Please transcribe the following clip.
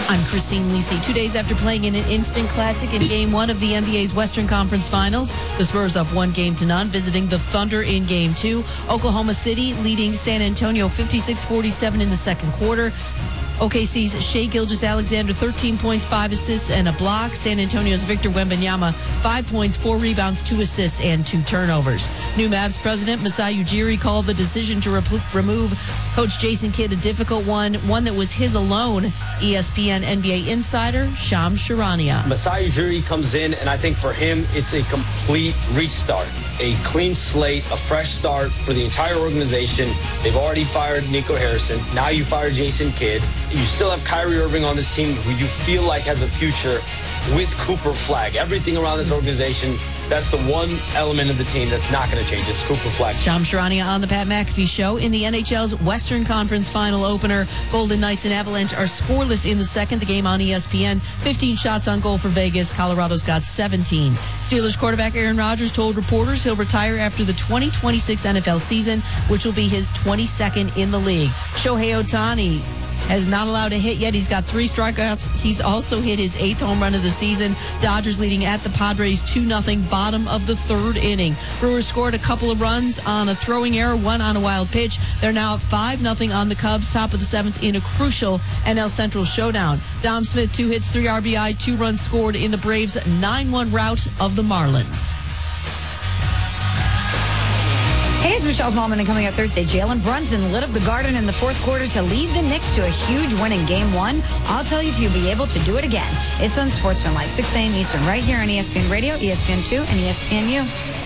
I'm Christine Lisi. 2 days after playing in an instant classic in Game 1 of the NBA's Western Conference Finals, the Spurs up 1-0 visiting the Thunder in Game 2. Oklahoma City leading San Antonio 56-47 in the second quarter. OKC's Shai Gilgeous-Alexander, 13 points, 5 assists, and a block. San Antonio's Victor Wembanyama, 5 points, 4 rebounds, 2 assists, and 2 turnovers. New Mavs president Masai Ujiri called the decision to remove Coach Jason Kidd a difficult one that was his alone. ESPN NBA insider Shams Charania. Masai Ujiri comes in, and I think for him, it's a complete restart. A clean slate, a fresh start for the entire organization. They've already fired Nico Harrison. Now you fire Jason Kidd. You still have Kyrie Irving on this team who you feel like has a future with Cooper Flagg. Everything around this organization, that's the one element of the team that's not going to change. It's Cooper Flagg. Shams Charania on the Pat McAfee Show. In the NHL's Western Conference Final opener, Golden Knights and Avalanche are scoreless in the second. The game on ESPN. 15 shots on goal for Vegas. Colorado's got 17. Steelers quarterback Aaron Rodgers told reporters he'll retire after the 2026 NFL season, which will be his 22nd in the league. Shohei Ohtani has not allowed a hit yet. He's got 3 strikeouts. He's also hit his 8th home run of the season. Dodgers leading at the Padres 2-0, bottom of the 3rd inning. Brewers scored a couple of runs on a throwing error, 1 on a wild pitch. They're now at 5-0 on the Cubs, top of the 7th in a crucial NL Central showdown. Dom Smith, 2 hits, 3 RBI, 2 runs scored in the Braves' 9-1 rout of the Marlins. Hey, it's Michelle's Mom, and coming up Thursday, Jalen Brunson lit up the Garden in the fourth quarter to lead the Knicks to a huge win in Game 1. I'll tell you if you'll be able to do it again. It's Unsportsmanlike, 6 a.m. Eastern, right here on ESPN Radio, ESPN2, and ESPNU.